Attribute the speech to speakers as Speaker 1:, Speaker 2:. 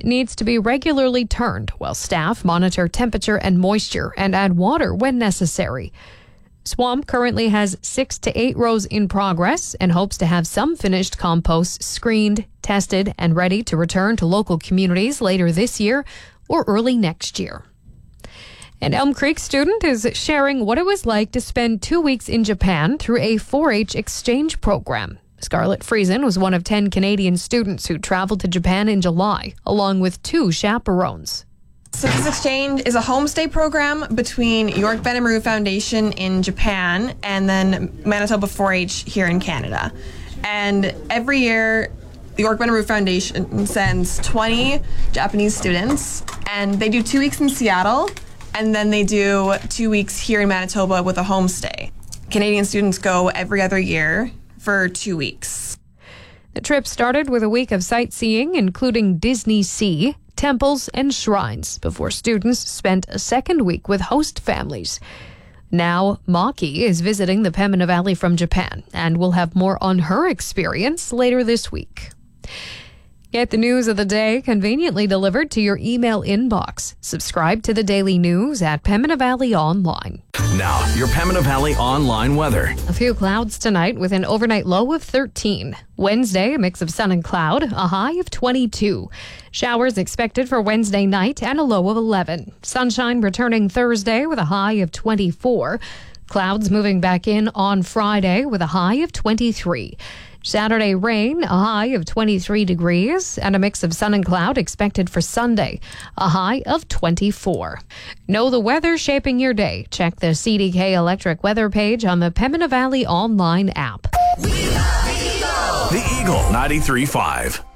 Speaker 1: needs to be regularly turned while staff monitor temperature and moisture and add water when necessary. Swamp currently has 6 to 8 rows in progress and hopes to have some finished compost screened, tested, and ready to return to local communities later this year or early next year. An Elm Creek student is sharing what it was like to spend 2 weeks in Japan through a 4-H exchange program. Scarlett Friesen was one of 10 Canadian students who traveled to Japan in July, along with 2 chaperones.
Speaker 2: So this exchange is a homestay program between York Benamaru Foundation in Japan and then Manitoba 4-H here in Canada. And every year, the York Benamaru Foundation sends 20 Japanese students, and they do 2 weeks in Seattle, and then they do 2 weeks here in Manitoba with a homestay. Canadian students go every other year for 2 weeks.
Speaker 1: The trip started with a week of sightseeing, including Disney Sea, temples, and shrines, before students spent a second week with host families. Now, Maki is visiting the Pembina Valley from Japan, and we'll have more on her experience later this week. Get the news of the day conveniently delivered to your email inbox. Subscribe to the Daily News at Pembina Valley Online.
Speaker 3: Now, your Pembina Valley online weather.
Speaker 1: A few clouds tonight with an overnight low of 13. Wednesday, a mix of sun and cloud, a high of 22. Showers expected for Wednesday night and a low of 11. Sunshine returning Thursday with a high of 24. Clouds moving back in on Friday with a high of 23. Saturday rain, a high of 23 degrees, and a mix of sun and cloud expected for Sunday, a high of 24. Know the weather shaping your day. Check the CDK Electric weather page on the Pembina Valley online app.
Speaker 3: The Eagle 93.5.